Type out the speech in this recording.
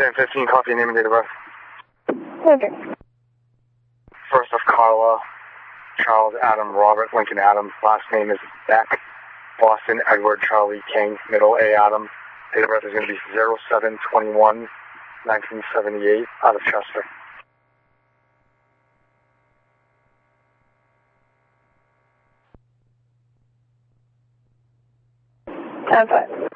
10-15, copy, name and date of birth. Okay. First of Carla, Charles Adam, Robert Lincoln Adam. Last name is Beck. Boston Edward Charlie King. Middle A Adam. Date of birth is going to be 07/21/1978 out of Chester. I'm fine.